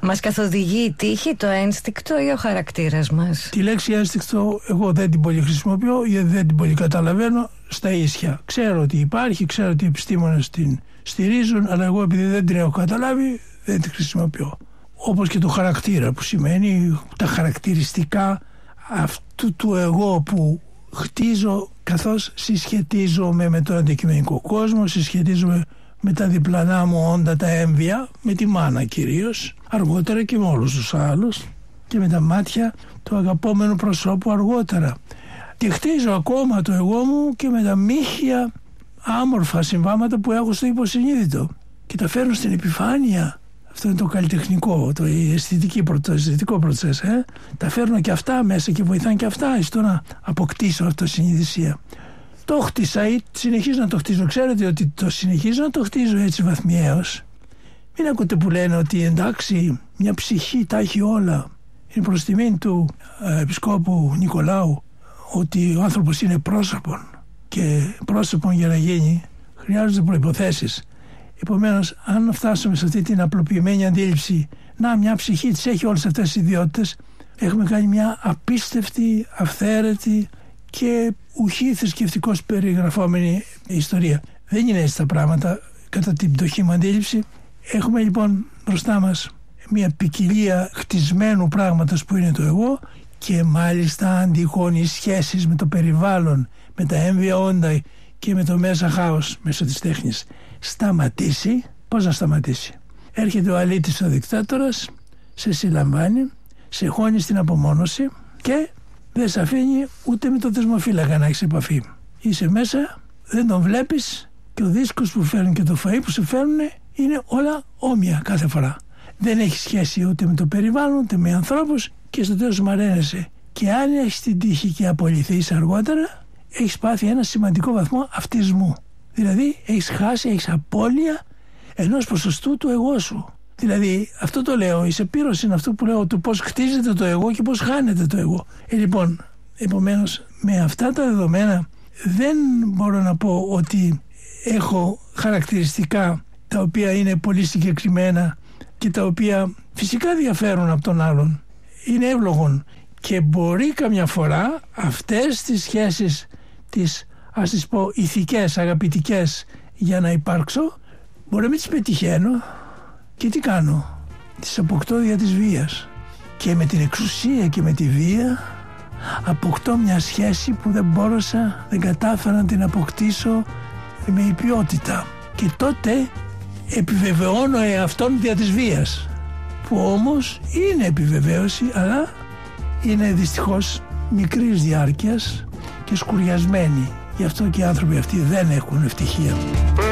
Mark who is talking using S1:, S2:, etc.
S1: Μας καθοδηγεί η τύχη, το ένστικτο ή ο χαρακτήρας μας?
S2: Τη λέξη ένστικτο εγώ δεν την πολύ χρησιμοποιώ, γιατί δεν την πολύ καταλαβαίνω στα ίσια. Ξέρω ότι υπάρχει, ξέρω ότι οι επιστήμονες την στηρίζουν, αλλά εγώ επειδή δεν την έχω καταλάβει δεν την χρησιμοποιώ. Όπως και το χαρακτήρα, που σημαίνει τα χαρακτηριστικά αυτού του εγώ που χτίζω, καθώς συσχετίζομαι με τον αντικειμενικό κόσμο, συσχετίζομαι με τα διπλανά μου όντα, τα έμβια, με τη μάνα κυρίως, αργότερα και με όλους τους άλλους, και με τα μάτια του αγαπόμενου προσώπου αργότερα. Και χτίζω ακόμα το εγώ μου και με τα μύχια άμορφα συμβάματα που έχω στο υποσυνείδητο και τα φέρνω στην επιφάνεια. Αυτό είναι το καλλιτεχνικό, το αισθητικό προτσές. Τα φέρνω και αυτά μέσα και βοηθάνε και αυτά στο να αποκτήσω αυτοσυνειδησία. Το χτίσα ή συνεχίζω να το χτίζω. Ξέρετε ότι το συνεχίζω να το χτίζω έτσι βαθμιαίως. Μην ακούτε που λένε ότι εντάξει, μια ψυχή τα έχει όλα. Είναι προς τιμήν του Επισκόπου Νικολάου ότι ο άνθρωπος είναι πρόσωπον, και πρόσωπον για να γίνει χρειάζονται προϋποθέσεις. Επομένως, αν φτάσουμε σε αυτή την απλοποιημένη αντίληψη, να, μια ψυχή της έχει όλες αυτές τις ιδιότητες, έχουμε κάνει μια απίστευτη, αυθαίρετη και ουχή θρησκευτικώς περιγραφόμενη ιστορία. Δεν είναι έτσι τα πράγματα κατά την πτωχή μου αντίληψη. Έχουμε λοιπόν μπροστά μας μια ποικιλία χτισμένου πράγματος που είναι το εγώ, και μάλιστα αν τυχόν οι σχέσεις με το περιβάλλον, με τα έμβια όντα και με το μέσα χάος μέσω της τέχνης σταματήσει. Πώς να σταματήσει? Έρχεται ο αλήτης ο δικτάτορας, σε συλλαμβάνει, σε χώνει στην απομόνωση και δεν σε αφήνει ούτε με το δεσμοφύλακα να έχεις επαφή. Είσαι μέσα, δεν τον βλέπεις, και ο δίσκος που φέρνει και το φαΐ που σου φέρνουν είναι όλα όμοια κάθε φορά. Δεν έχει σχέση ούτε με το περιβάλλον ούτε με ανθρώπους, και στο τέλος μαραίνεσαι. Και αν έχεις την τύχη και απολυθείς αργότερα, έχεις πάθει ένα σημαντικό βαθμό αυτισμού. Δηλαδή έχεις χάσει, έχεις απώλεια ενός ποσοστού του εγώ σου. Δηλαδή αυτό το λέω, η σεπήρωση είναι αυτό που λέω, του πώς χτίζεται το εγώ και πώς χάνεται το εγώ. Λοιπόν, επομένως με αυτά τα δεδομένα δεν μπορώ να πω ότι έχω χαρακτηριστικά τα οποία είναι πολύ συγκεκριμένα και τα οποία φυσικά διαφέρουν από τον άλλον. Είναι εύλογον και μπορεί καμιά φορά αυτές τις σχέσεις τις, ας τις πω, ηθικές, αγαπητικές για να υπάρξω, μπορεί να μην τις πετυχαίνω, και τι κάνω? Τις αποκτώ δια της βίας, και με την εξουσία και με τη βία αποκτώ μια σχέση που δεν κατάφερα να την αποκτήσω με υπιότητα, και τότε επιβεβαιώνω εαυτόν δια της βίας, που όμως είναι επιβεβαίωση, αλλά είναι δυστυχώς μικρής διάρκειας και σκουριασμένη. Γι' αυτό και οι άνθρωποι αυτοί δεν έχουν ευτυχία.